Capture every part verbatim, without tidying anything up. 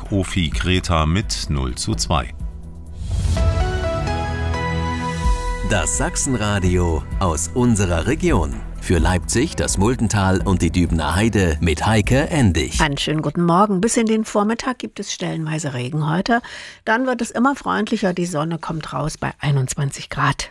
Ofi Kreta mit null zu zwei. Das Sachsenradio aus unserer Region. Für Leipzig, das Muldental und die Dübener Heide mit Heike Endig. Einen schönen guten Morgen. Bis in den Vormittag gibt es stellenweise Regen heute. Dann wird es immer freundlicher. Die Sonne kommt raus bei einundzwanzig Grad.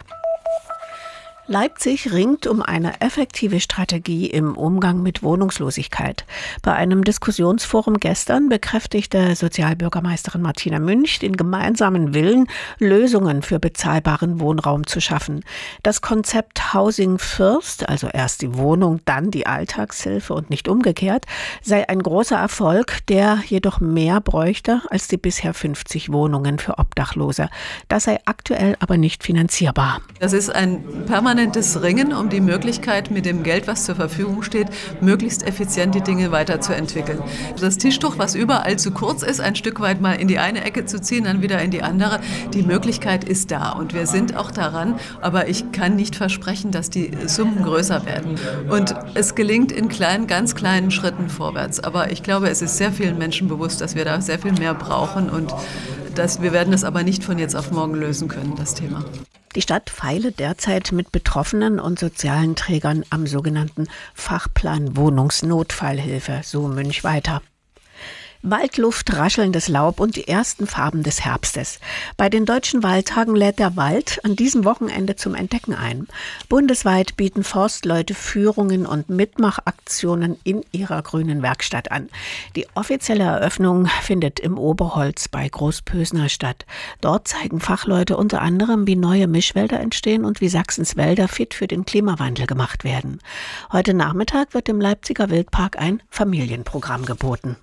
Leipzig ringt um eine effektive Strategie im Umgang mit Wohnungslosigkeit. Bei einem Diskussionsforum gestern bekräftigte Sozialbürgermeisterin Martina Münch den gemeinsamen Willen, Lösungen für bezahlbaren Wohnraum zu schaffen. Das Konzept Housing First, also erst die Wohnung, dann die Alltagshilfe und nicht umgekehrt, sei ein großer Erfolg, der jedoch mehr bräuchte als die bisher fünfzig Wohnungen für Obdachlose. Das sei aktuell aber nicht finanzierbar. Das ist ein permanentes Ringen um die Möglichkeit, mit dem Geld, was zur Verfügung steht, möglichst effizient die Dinge weiterzuentwickeln. Das Tischtuch, was überall zu kurz ist, ein Stück weit mal in die eine Ecke zu ziehen, dann wieder in die andere, die Möglichkeit ist da und wir sind auch daran, aber ich kann nicht versprechen, dass die Summen größer werden. Und es gelingt in kleinen, ganz kleinen Schritten vorwärts, aber ich glaube, es ist sehr vielen Menschen bewusst, dass wir da sehr viel mehr brauchen und dass wir werden es aber nicht von jetzt auf morgen lösen können, das Thema. Die Stadt feile derzeit mit Betroffenen und sozialen Trägern am sogenannten Fachplan Wohnungsnotfallhilfe, so Münch weiter. Waldluft, raschelndes Laub und die ersten Farben des Herbstes. Bei den Deutschen Waldtagen lädt der Wald an diesem Wochenende zum Entdecken ein. Bundesweit bieten Forstleute Führungen und Mitmachaktionen in ihrer grünen Werkstatt an. Die offizielle Eröffnung findet im Oberholz bei Großpösner statt. Dort zeigen Fachleute unter anderem, wie neue Mischwälder entstehen und wie Sachsens Wälder fit für den Klimawandel gemacht werden. Heute Nachmittag wird im Leipziger Wildpark ein Familienprogramm geboten.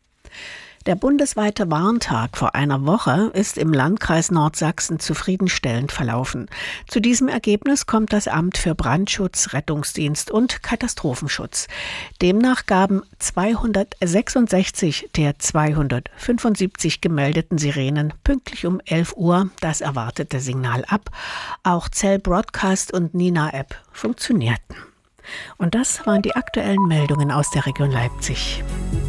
Der bundesweite Warntag vor einer Woche ist im Landkreis Nordsachsen zufriedenstellend verlaufen. Zu diesem Ergebnis kommt das Amt für Brandschutz, Rettungsdienst und Katastrophenschutz. Demnach gaben zweihundertsechsundsechzig der zweihundertfünfundsiebzig gemeldeten Sirenen pünktlich um elf Uhr das erwartete Signal ab. Auch Cell Broadcast und Nina App funktionierten. Und das waren die aktuellen Meldungen aus der Region Leipzig.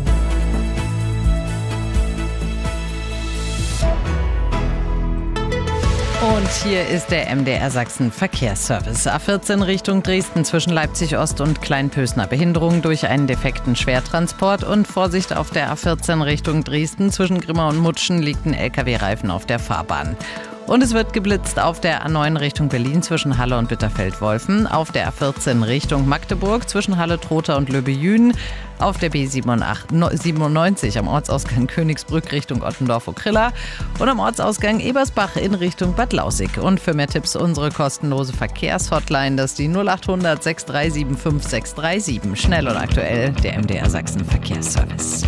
Und hier ist der M D R Sachsen Verkehrsservice. A vierzehn Richtung Dresden zwischen Leipzig Ost und Kleinpösner. Behinderung durch einen defekten Schwertransport und Vorsicht auf der A vierzehn Richtung Dresden zwischen Grimma und Mutschen liegt ein L K W-Reifen auf der Fahrbahn. Und es wird geblitzt auf der A neun Richtung Berlin zwischen Halle und Bitterfeld-Wolfen, auf der A vierzehn Richtung Magdeburg zwischen Halle-Trotha und Löbe-Jühen, auf der B siebenundneunzig am Ortsausgang Königsbrück Richtung Ottendorf-Okrilla und am Ortsausgang Ebersbach in Richtung Bad Lausick. Und für mehr Tipps unsere kostenlose Verkehrshotline, das ist die null acht hundert sechs drei sieben fünf sechs drei sieben. Schnell und aktuell der M D R Sachsen Verkehrsservice.